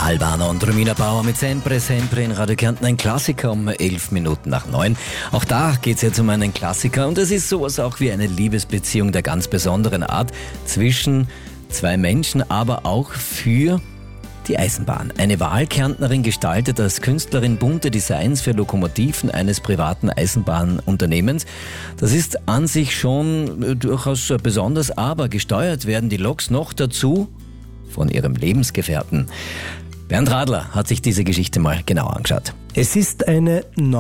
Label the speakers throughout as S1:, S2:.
S1: Albano und Romina Bauer mit Sempre, Sempre in Radio Kärnten. Ein Klassiker um 11 Minuten nach 9. Auch da geht es jetzt um einen Klassiker und es ist sowas auch wie eine Liebesbeziehung der ganz besonderen Art zwischen zwei Menschen, aber auch für die Eisenbahn. Eine Wahlkärntnerin gestaltet als Künstlerin bunte Designs für Lokomotiven eines privaten Eisenbahnunternehmens. Das ist an sich schon durchaus besonders, aber gesteuert werden die Loks noch dazu von ihrem Lebensgefährten. Bernd Radler hat sich diese Geschichte mal genau angeschaut.
S2: Es ist eine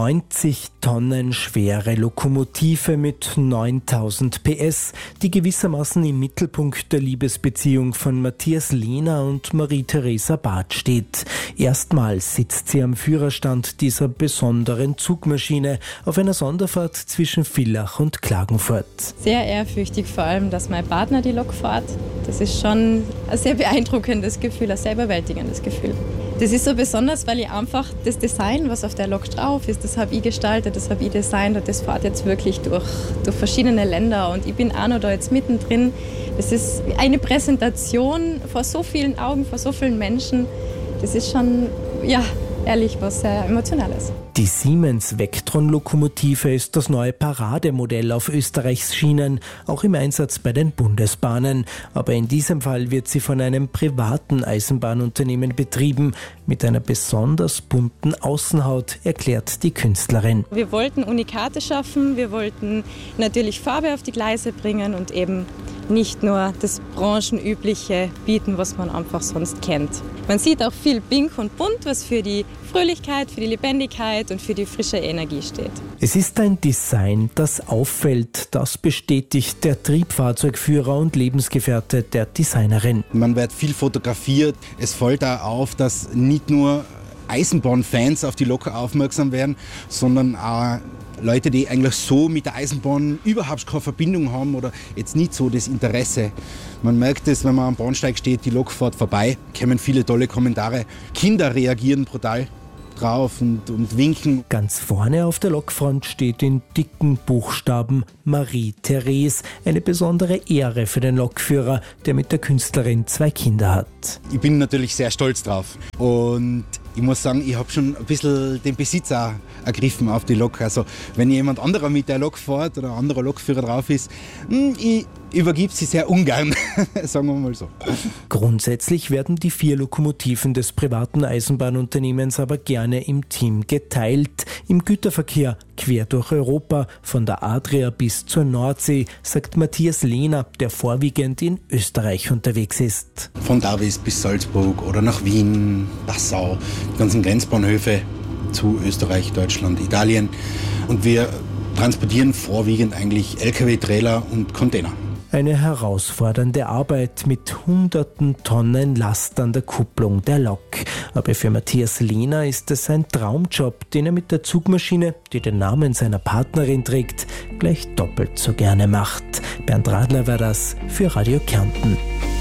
S2: 90 Tonnen schwere Lokomotive mit 9000 PS, die gewissermaßen im Mittelpunkt der Liebesbeziehung von Matthias Lehner und Marie-Theresa Barth steht. Erstmals sitzt sie am Führerstand dieser besonderen Zugmaschine auf einer Sonderfahrt zwischen Villach und Klagenfurt.
S3: Sehr ehrfürchtig, vor allem, dass mein Partner die Lok fährt. Das ist schon ein sehr beeindruckendes Gefühl, ein sehr überwältigendes Gefühl. Das ist so besonders, weil ich einfach das Design, was auf der Lok drauf ist, das habe ich gestaltet, das habe ich designt und das fährt jetzt wirklich durch verschiedene Länder und ich bin auch noch da jetzt mittendrin. Das ist eine Präsentation vor so vielen Augen, vor so vielen Menschen. Das ist schon, ja, ehrlich, was sehr Emotionales.
S2: Die Siemens Vectron-Lokomotive ist das neue Parademodell auf Österreichs Schienen, auch im Einsatz bei den Bundesbahnen. Aber in diesem Fall wird sie von einem privaten Eisenbahnunternehmen betrieben, mit einer besonders bunten Außenhaut, erklärt die Künstlerin.
S3: Wir wollten Unikate schaffen, wir wollten natürlich Farbe auf die Gleise bringen und eben nicht nur das Branchenübliche bieten, was man einfach sonst kennt. Man sieht auch viel Pink und Bunt, was für die Fröhlichkeit, für die Lebendigkeit und für die frische Energie steht.
S2: Es ist ein Design, das auffällt. Das bestätigt der Triebfahrzeugführer und Lebensgefährte der Designerin.
S4: Man wird viel fotografiert. Es fällt auch auf, dass nicht nur Eisenbahnfans auf die Lok aufmerksam werden, sondern auch Leute, die eigentlich so mit der Eisenbahn überhaupt keine Verbindung haben oder jetzt nicht so das Interesse. Man merkt es, wenn man am Bahnsteig steht, die Lok fährt vorbei, kommen viele tolle Kommentare. Kinder reagieren brutal drauf und winken.
S2: Ganz vorne auf der Lokfront steht in dicken Buchstaben Marie-Therese, eine besondere Ehre für den Lokführer, der mit der Künstlerin 2 Kinder hat.
S4: Ich bin natürlich sehr stolz drauf und ich muss sagen, ich habe schon ein bisschen den Besitz auch ergriffen auf die Lok. Also wenn jemand anderer mit der Lok fährt oder ein anderer Lokführer drauf ist, ich übergebe sie sehr ungern, sagen wir mal so.
S2: Grundsätzlich werden die 4 Lokomotiven des privaten Eisenbahnunternehmens aber gerne im Team geteilt. Im Güterverkehr quer durch Europa, von der Adria bis zur Nordsee, sagt Matthias Lehner, der vorwiegend in Österreich unterwegs ist.
S4: Von Davis bis Salzburg oder nach Wien, Passau, die ganzen Grenzbahnhöfe zu Österreich, Deutschland, Italien. Und wir transportieren vorwiegend eigentlich Lkw-Trailer und Container.
S2: Eine herausfordernde Arbeit mit hunderten Tonnen Last an der Kupplung der Lok. Aber für Matthias Lehner ist es ein Traumjob, den er mit der Zugmaschine, die den Namen seiner Partnerin trägt, gleich doppelt so gerne macht. Bernd Radler war das für Radio Kärnten.